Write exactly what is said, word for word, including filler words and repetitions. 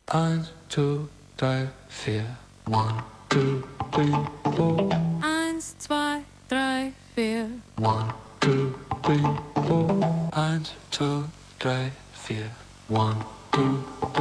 Eins, zwei, drei, vier. One, two, three, four. Eins, zwei, drei, vier. One, two, three, four. Eins, zwei, drei, vier. One, two,